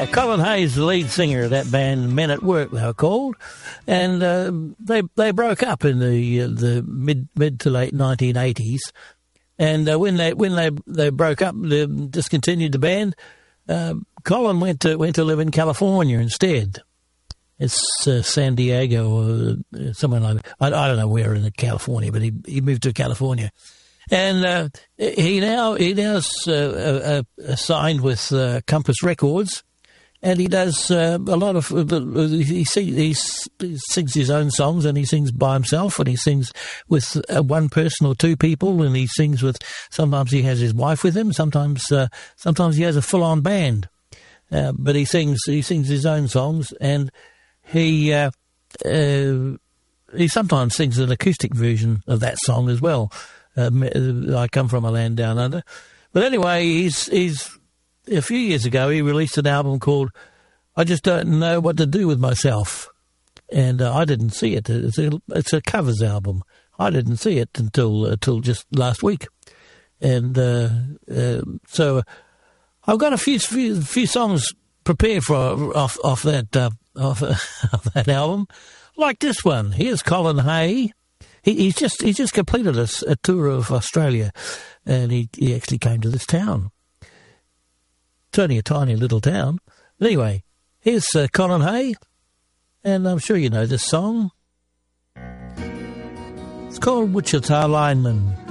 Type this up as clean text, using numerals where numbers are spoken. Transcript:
Colin Hayes, the lead singer of that band, Men at Work, they were called, and they broke up in the mid to late 1980s. And when they broke up, they discontinued the band. Colin went to live in California instead. It's San Diego or somewhere like that. I don't know where in California, but he moved to California. And he now signed with Compass Records, and he does a lot of. He sings his own songs, and he sings by himself, and he sings with one person or two people, and he sings with. Sometimes he has his wife with him. Sometimes he has a full-on band, but he sings his own songs, and he sometimes sings an acoustic version of that song as well. I Come From a Land Down Under. But anyway, he's a few years ago, he released an album called I Just Don't Know What to Do With Myself. And I didn't see it. It's a covers album. I didn't see it until just last week. And so I've got a few songs prepared for off that album. Like this one. Here's Colin Hay. He's just completed a tour of Australia, and he actually came to this town. It's only a tiny little town. But anyway, here's Colin Hay, and I'm sure you know this song. It's called Wichita Lineman.